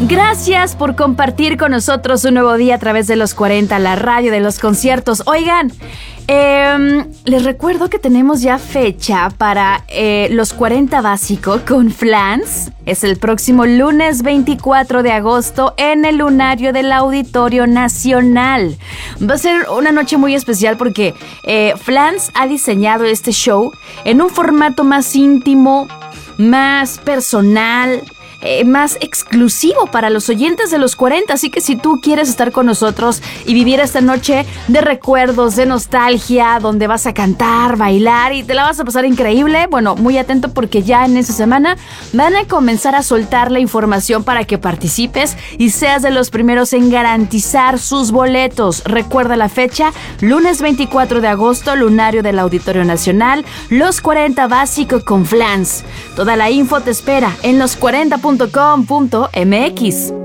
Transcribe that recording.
Gracias por compartir con nosotros un nuevo día a través de los 40, la radio de los conciertos. Oigan, les recuerdo que tenemos ya fecha para los 40 básico con Flans. Es el próximo lunes 24 de agosto en el Lunario del Auditorio Nacional. Va a ser una noche muy especial porque Flans ha diseñado este show en un formato más íntimo, más personal, más exclusivo para los oyentes de los 40, así que si tú quieres estar con nosotros y vivir esta noche de recuerdos, de nostalgia, donde vas a cantar, bailar y te la vas a pasar increíble, bueno, muy atento porque ya en esa semana van a comenzar a soltar la información para que participes y seas de los primeros en garantizar sus boletos. Recuerda la fecha, lunes 24 de agosto, Lunario del Auditorio Nacional, los 40 básico con Flans. Toda la info te espera en los40.com.mx.